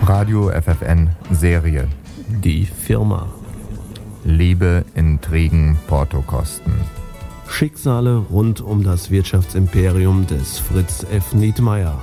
Radio FFN Serie. Die Firma. Liebe, Intrigen, Portokosten. Schicksale rund um das Wirtschaftsimperium des Fritz F. Nietmeyer.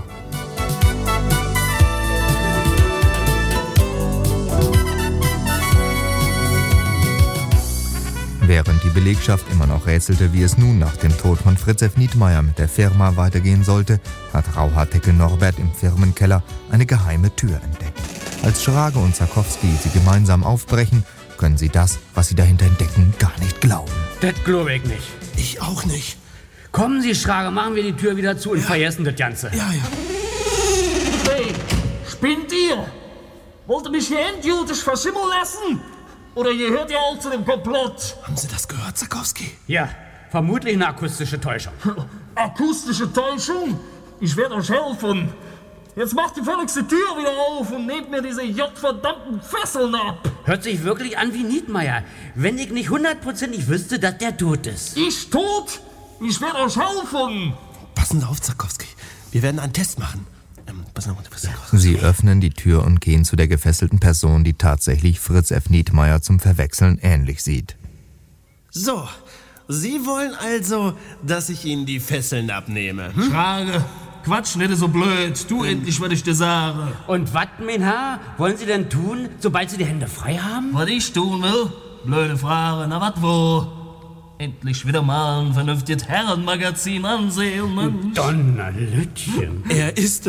Während die Belegschaft immer noch rätselte, wie es nun nach dem Tod von Fritz F. Nietmeyer mit der Firma weitergehen sollte, hat Rauhaardecke Norbert im Firmenkeller eine geheime Tür entdeckt. Als Schrage und Zarkowski sie gemeinsam aufbrechen, können sie das, was sie dahinter entdecken, gar nicht glauben. Das glaube ich nicht. Ich auch nicht. Kommen Sie, Schrage, machen wir die Tür wieder zu und vergessen das Ganze. Ja. Hey, spinnt ihr? Wollt ihr mich hier endgültig verschimmeln lassen? Oder gehört ihr auch zu dem Komplott? Haben Sie das gehört, Zarkowski? Ja, vermutlich eine akustische Täuschung. Akustische Täuschung? Ich werde euch helfen. Jetzt macht die völligste Tür wieder auf und nehmt mir diese verdammten Fesseln ab. Hört sich wirklich an wie Nietmeyer. Wenn ich nicht 100% wüsste, dass der tot ist. Ich tot? Ich werde euch helfen. Passen Sie auf, Zarkowski. Wir werden einen Test machen. Passen Sie auf, Zarkowski. Sie öffnen die Tür und gehen zu der gefesselten Person, die tatsächlich Fritz F. Nietmeyer zum Verwechseln ähnlich sieht. So, Sie wollen also, dass ich Ihnen die Fesseln abnehme? Frage. Quatsch, nicht so blöd. Du endlich, was ich dir sage. Und was, mein Herr, wollen Sie denn tun, sobald Sie die Hände frei haben? Was ich tun will? Blöde Frage. Na, was wo? Endlich wieder mal ein vernünftiges Herrenmagazin ansehen. Donnerlütchen. Er ist